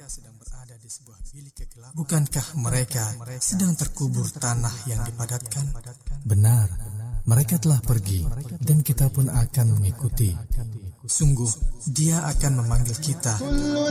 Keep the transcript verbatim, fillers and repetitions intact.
sedang berada di sebuah bilik kegelapan? Bukankah mereka sedang terkubur tanah yang dipadatkan? Benar, mereka telah pergi dan kita pun akan mengikuti. Sungguh, Dia akan memanggil kita.